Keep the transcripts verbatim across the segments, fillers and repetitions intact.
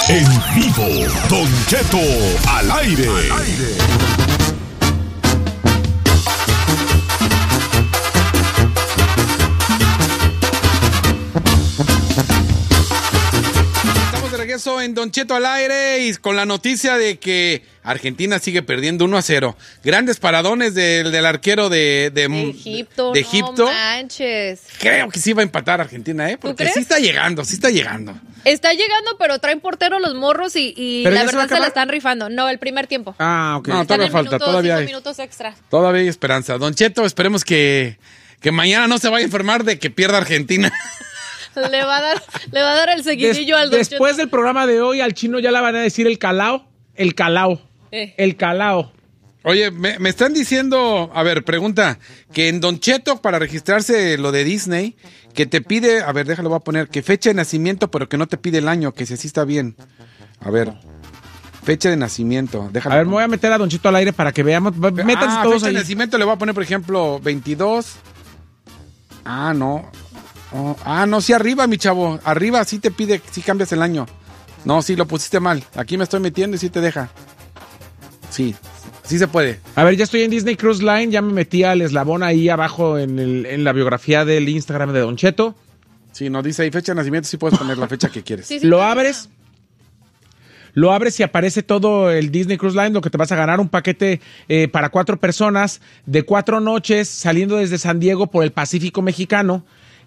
En vivo, Don Cheto al aire. Al aire. Estamos de regreso en Don Cheto al aire y con la noticia de que Argentina sigue perdiendo uno a cero. Grandes paradones del, del arquero de, de, de Egipto. De Egipto. No manches. Creo que sí va a empatar Argentina, ¿eh? Porque sí está llegando, sí está llegando. Está llegando, pero traen portero los morros y, y la verdad se, se la están rifando. No, el primer tiempo. Ah, ok. No, todavía falta, minuto, todavía hay. minutos extra. Todavía hay esperanza. Don Cheto, esperemos que, que mañana no se vaya a enfermar de que pierda Argentina. Le va a dar, le va a dar el seguidillo Des, al Don Después Cheto. del programa de hoy, al chino ya le van a decir el calao. El calao. Eh. El calao. Oye, me, me están diciendo, a ver, pregunta, que en Don Cheto, para registrarse lo de Disney, que te pide, a ver, déjalo, voy a poner, que fecha de nacimiento, pero que no te pide el año, que si así está bien. A ver, fecha de nacimiento, déjalo. A ver, me voy a meter a Don Cheto al aire para que veamos. Métanse ah, todos fecha ahí. de nacimiento le voy a poner, por ejemplo, veintidós. Ah, no. Oh, ah, no, sí, arriba, mi chavo. Arriba sí te pide, sí cambias el año. No, sí, lo pusiste mal. Aquí me estoy metiendo y sí te deja. Sí, sí se puede. A ver, ya estoy en Disney Cruise Line, ya me metí al eslabón ahí abajo en, el, en la biografía del Instagram de Don Cheto. Sí, no dice ahí fecha de nacimiento, sí puedes poner la fecha que quieres. Sí, sí, lo sí, abres, lo abres y aparece todo el Disney Cruise Line, lo que te vas a ganar, un paquete eh, para cuatro personas de cuatro noches saliendo desde San Diego por el Pacífico Mexicano.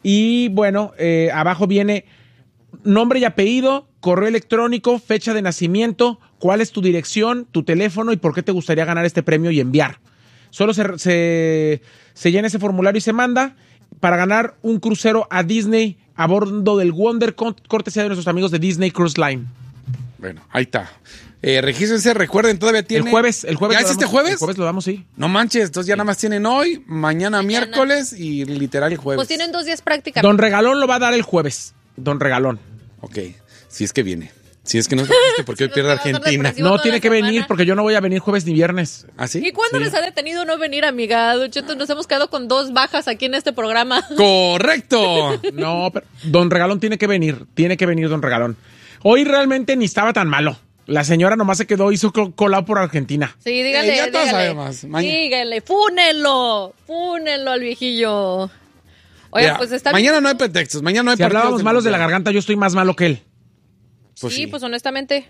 Y bueno, eh, abajo viene nombre y apellido, correo electrónico, fecha de nacimiento, cuál es tu dirección, tu teléfono y por qué te gustaría ganar este premio y enviar. Solo se, se, se llena ese formulario y se manda para ganar un crucero a Disney a bordo del Wonder, cortesía de nuestros amigos de Disney Cruise Line. Bueno, ahí está. Eh, regístrense, recuerden, todavía tiene... El jueves, el jueves. ¿Ya es este jueves? El jueves lo damos, sí. No manches, entonces ya sí. nada más tienen hoy, mañana, mañana miércoles y literal el jueves. Pues tienen dos días prácticamente. Don Regalón lo va a dar el jueves. Don Regalón. Ok, si es que viene. Si es que no se existe porque hoy pierde Argentina. No tiene que semana. venir porque yo no voy a venir jueves ni viernes. ¿Ah, sí? ¿Y cuándo sí. les ha detenido no venir, amiga? Don Cheto, nos hemos quedado con dos bajas aquí en este programa. ¡Correcto! No, pero Don Regalón tiene que venir. Tiene que venir Don Regalón. Hoy realmente ni estaba tan malo. La señora nomás se quedó, hizo colado por Argentina. Sí, dígale, eh, ya todos dígale. sabemos. Maña... Dígale, fúnenlo, fúnenlo al viejillo. Oye, Mira, pues está mañana bien. no hay pretextos, mañana no hay Si hablábamos malos de la garganta, yo estoy más malo que él. Pues sí, sí, pues honestamente,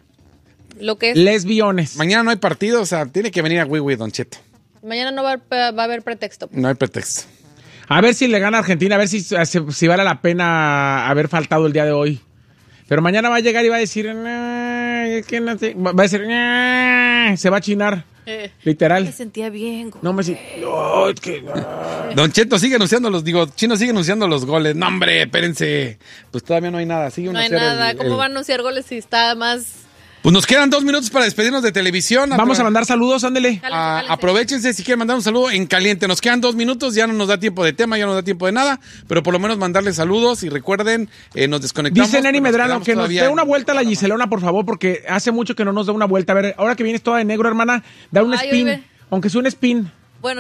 lo que es. Lesbiones. Mañana no hay partido, o sea, tiene que venir a Wiwi, Don Cheto. Mañana no va a, va a haber pretexto. No hay pretexto. A ver si le gana a Argentina, a ver si, si, si vale la pena haber faltado el día de hoy. Pero mañana va a llegar y va a decir, nah, es que no sé. Va a decir, nah, se va a chinar. Eh, Literal. Me sentía bien, güey. No me siento. No, es que. No. Don Cheto sigue anunciando los, digo, Chino sigue anunciando los goles. No, hombre, espérense. Pues todavía no hay nada. Sigue no hay anunciar nada. el, ¿Cómo el... va a anunciar goles si está más? Pues nos quedan dos minutos para despedirnos de televisión. Vamos a mandar saludos, ándele. A, aprovechense si quieren mandar un saludo en caliente. Nos quedan dos minutos, ya no nos da tiempo de tema, ya no nos da tiempo de nada, pero por lo menos mandarles saludos y recuerden, eh, nos desconectamos. Dice Neni Medrano que nos todavía... dé una vuelta a la Giselona, por favor, porque hace mucho que no nos da una vuelta. A ver, ahora que vienes toda de negro, hermana, da un Ay, spin, oye, aunque sea un spin. Bueno,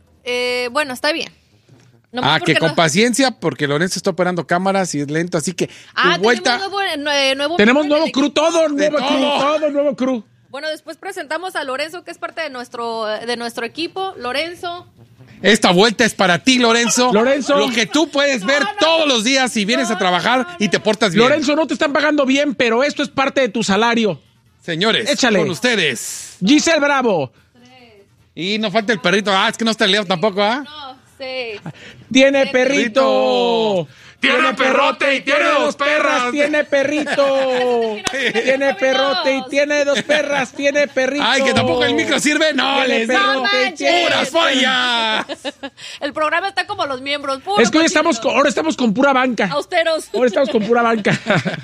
eh, bueno, está bien. No ah, que con no... paciencia, porque Lorenzo está operando cámaras y es lento, así que ah, tu vuelta... Tenemos nuevo, eh, nuevo tenemos nuevo crew, todo, nuevo crew, todo. todo nuevo crew. Bueno, después presentamos a Lorenzo, que es parte de nuestro, de nuestro equipo. Lorenzo. Esta vuelta es para ti, Lorenzo. Lorenzo. Lo que tú puedes no, ver no, todos los días si vienes no, a trabajar no, no, y te portas bien. Lorenzo, no te están pagando bien, pero esto es parte de tu salario. Señores, échale. Con ustedes. Giselle Bravo. Tres. Y no falta el perrito. Ah, es que no está el Leo tampoco, ¿ah? ¿eh? No, sí. Tiene perrito. Tiene perrote y tiene dos perras. Tiene perrito. Tiene perrote y tiene dos perras. Tiene perrito. Ay, que tampoco el micro sirve. No, les digo. ¡Puras follas! El programa está como los miembros. Es que hoy estamos con, ahora estamos con pura banca. Austeros. Ahora estamos con pura banca.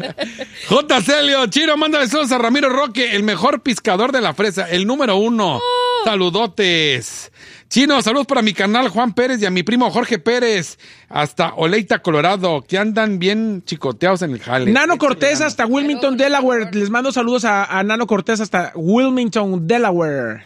J. Celio, Chino, mándale saludos a Ramiro Roque, el mejor pescador de la fresa, el número uno. Oh. Saludotes. Chino, saludos para mi canal Juan Pérez y a mi primo Jorge Pérez, hasta Oleita, Colorado, que andan bien chicoteados en el jale. Nano Cortés hasta Wilmington, Delaware. Les mando saludos a, a Nano Cortés hasta Wilmington, Delaware.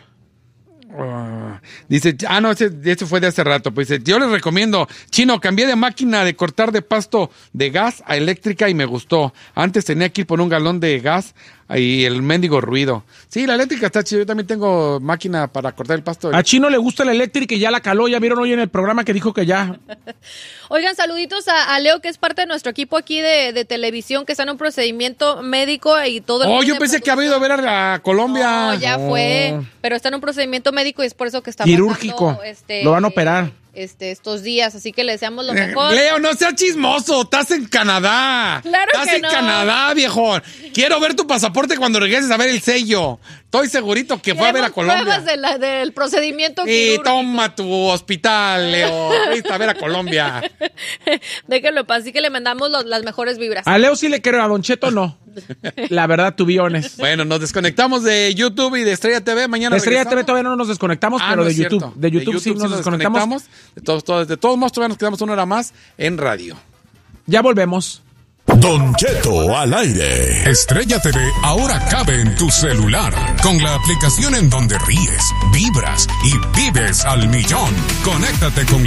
Uh, dice, ah, no, ese, ese fue de hace rato. Pues dice, yo les recomiendo, Chino, cambié de máquina de cortar de pasto de gas a eléctrica y me gustó. Antes tenía que ir por un galón de gas ahí el mendigo ruido. Sí, la eléctrica está chida. Yo también tengo máquina para cortar el pasto. A Chino le gusta la eléctrica y ya la caló. Ya vieron hoy en el programa que dijo que ya. Oigan, saluditos a, a Leo, que es parte de nuestro equipo aquí de, de televisión, que está en un procedimiento médico y todo. El oh, yo pensé que había ido a ver a, a Colombia. No, ya oh. fue, pero está en un procedimiento médico y es por eso que está quirúrgico. pasando, este, lo van a operar. Este, estos días, así que le deseamos lo mejor. Leo, no seas chismoso, estás en Canadá. Claro estás que en no. Canadá, viejo. Quiero ver tu pasaporte cuando regreses a ver el sello. Estoy segurito que fue a ver a Colombia. Pruebas de la, del procedimiento Y quirúrgico. toma tu hospital, Leo. Fuiste a ver a Colombia. Déjenlo, así que le mandamos los, las mejores vibras. A Leo sí le creo, a Don Cheto no. La verdad, tu biones. Bueno, nos desconectamos de YouTube y de Estrella T V. Mañana De Estrella T V regresamos. todavía no nos desconectamos, Ah, pero no de, es YouTube, cierto. de YouTube. De YouTube sí nos desconectamos. De todos, todos, de todos modos, todavía nos quedamos una hora más en radio. Ya volvemos. Don Cheto al aire. Estrella T V ahora cabe en tu celular con la aplicación en donde ríes, vibras y vives al millón. Conéctate con